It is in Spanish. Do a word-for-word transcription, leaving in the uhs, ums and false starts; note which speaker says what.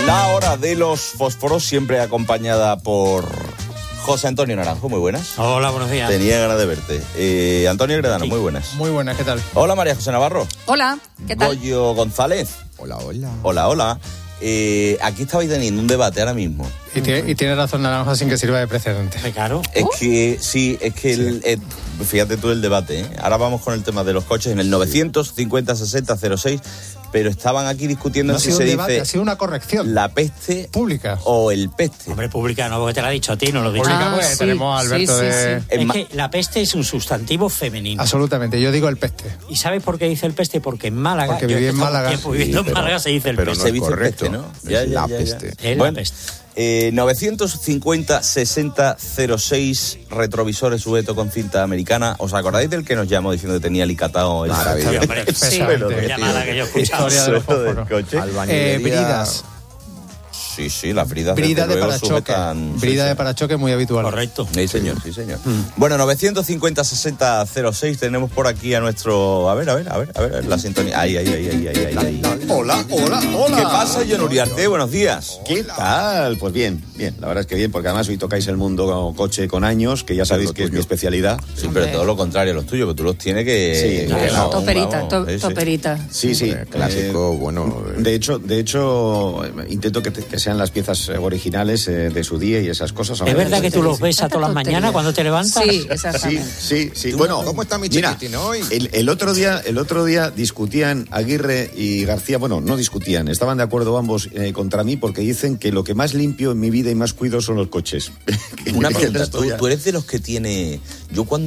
Speaker 1: La hora de los fósforos, siempre acompañada por José Antonio Naranjo. Muy buenas.
Speaker 2: Hola, buenos días.
Speaker 1: Tenía ganas de verte. Eh, Antonio Gredano, sí. Muy buenas.
Speaker 3: Muy buenas, ¿qué tal?
Speaker 1: Hola, María José Navarro.
Speaker 4: Hola, ¿qué tal?
Speaker 1: Goyo González.
Speaker 3: Hola, hola.
Speaker 1: Hola, hola. Eh, aquí estabais teniendo un debate ahora mismo.
Speaker 3: Y tiene, y tiene razón Naranjo sin que sirva de precedente.
Speaker 2: Claro.
Speaker 1: Es
Speaker 4: ¿Oh?
Speaker 1: que, sí, es que,
Speaker 3: Sí.
Speaker 1: el, el, fíjate tú el debate, ¿eh? Ahora vamos con el tema de los coches en el novecientos cincuenta sesenta cero seis, pero estaban aquí discutiendo
Speaker 3: No ha
Speaker 1: si
Speaker 3: sido
Speaker 1: se
Speaker 3: un debate,
Speaker 1: dice
Speaker 3: ha sido una corrección.
Speaker 1: la peste
Speaker 3: Pública.
Speaker 1: o el peste.
Speaker 2: Hombre, pública no, porque te lo ha dicho a ti, no lo he dicho.
Speaker 3: Pública,
Speaker 4: Ah,
Speaker 3: pues
Speaker 4: sí,
Speaker 3: tenemos a Alberto
Speaker 4: sí, sí,
Speaker 3: de...
Speaker 4: sí.
Speaker 1: Es
Speaker 2: Es
Speaker 1: ma-
Speaker 2: que la peste es un sustantivo femenino.
Speaker 3: Absolutamente, yo digo el peste.
Speaker 2: ¿Y sabes por qué dice el peste? Porque en Málaga,
Speaker 3: Porque
Speaker 2: yo
Speaker 3: viví en
Speaker 2: he estado
Speaker 3: Málaga.
Speaker 2: tiempo viviendo
Speaker 5: Sí,
Speaker 2: en
Speaker 5: pero-
Speaker 2: Málaga, se dice el
Speaker 5: pero
Speaker 2: peste.
Speaker 5: no
Speaker 1: se
Speaker 5: es
Speaker 1: dice
Speaker 5: correcto.
Speaker 1: peste, ¿no?
Speaker 5: Es la peste.
Speaker 2: Es
Speaker 1: Bueno,
Speaker 2: la peste.
Speaker 1: eh, novecientos cincuenta sesenta cero seis, retrovisores sujetos con cinta americana. ¿Os acordáis del que nos llamó diciendo que tenía alicatado el,
Speaker 5: Maravilla.
Speaker 2: Sí, hombre,
Speaker 1: el
Speaker 2: sí,
Speaker 1: suelo
Speaker 2: la
Speaker 1: de-
Speaker 2: llamada que yo he escuchado.
Speaker 3: Historia de los
Speaker 1: suelo del
Speaker 3: fósforos.
Speaker 1: coche?
Speaker 5: Albañilería.
Speaker 3: Eh, bridas.
Speaker 1: Sí, sí, las bridas
Speaker 3: Brida
Speaker 1: desde
Speaker 3: de
Speaker 1: luego
Speaker 3: parachoque.
Speaker 1: sujetan- sí,
Speaker 3: Brida
Speaker 1: sí.
Speaker 3: de parachoque muy habitual.
Speaker 2: Correcto.
Speaker 1: Sí, señor, sí, señor. Bueno, novecientos cincuenta sesenta cero seis, tenemos por aquí a nuestro... A ver, a ver, a ver, a ver, la sintonía. Ahí, ahí, ahí, ahí, ahí, ahí, ahí.
Speaker 5: Hola, hola, hola.
Speaker 1: ¿Qué pasa, John Uriarte? Buenos días.
Speaker 5: ¿Qué tal? Pues bien, bien. La verdad es que bien, porque además hoy tocáis el mundo coche con años, que ya sabéis
Speaker 1: lo
Speaker 5: que es mi
Speaker 1: tuyo.
Speaker 5: especialidad.
Speaker 1: Sí, pero todo lo contrario a los tuyos, que tú los tienes que...
Speaker 5: Sí,
Speaker 1: que
Speaker 5: claro.
Speaker 1: no,
Speaker 4: Toperita,
Speaker 1: vamos,
Speaker 4: to-
Speaker 1: sí, sí.
Speaker 4: toperita.
Speaker 5: Sí, sí.
Speaker 6: Hombre, clásico,
Speaker 5: Eh,
Speaker 6: bueno. eh,
Speaker 5: De hecho, de hecho, eh, intento que, te- que sean las piezas eh, originales eh, de su día y esas cosas.
Speaker 2: ¿Es verdad que tú los ves a todas las
Speaker 4: Tontería.
Speaker 2: mañanas cuando te levantas?
Speaker 4: Sí,
Speaker 5: Sí,
Speaker 4: exactamente.
Speaker 5: sí, sí. Bueno,
Speaker 6: ¿Cómo está mi
Speaker 5: mira,
Speaker 6: chiquitín hoy?
Speaker 5: El, el otro día, el otro día discutían Aguirre y García. Bueno, no discutían, estaban de acuerdo ambos eh, contra mí porque dicen que lo que más limpio en mi vida y más cuido son los coches.
Speaker 1: Una
Speaker 5: Que el
Speaker 1: pregunta,
Speaker 5: resto
Speaker 1: ¿tú,
Speaker 5: ya-
Speaker 1: tú eres de los que tiene... Yo cuando